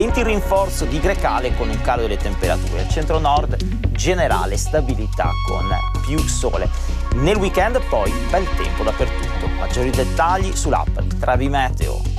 Il rinforzo di Grecale con un calo delle temperature. Al centro-nord generale stabilità con più sole. Nel weekend poi bel tempo dappertutto. Maggiori dettagli sull'app di Trevi Meteo.